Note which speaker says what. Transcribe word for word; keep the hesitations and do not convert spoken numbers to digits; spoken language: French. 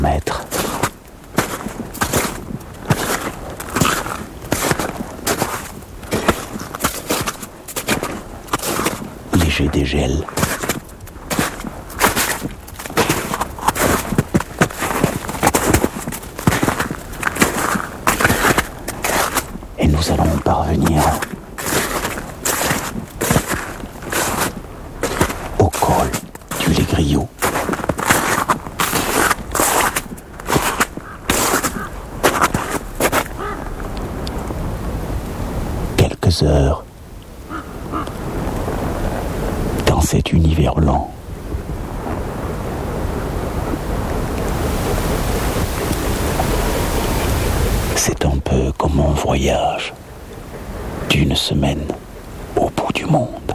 Speaker 1: Maître. Léger dégel. Et nous allons parvenir au col du Légriot. Quelques heures dans cet univers blanc. C'est un peu comme un voyage d'une semaine au bout du monde.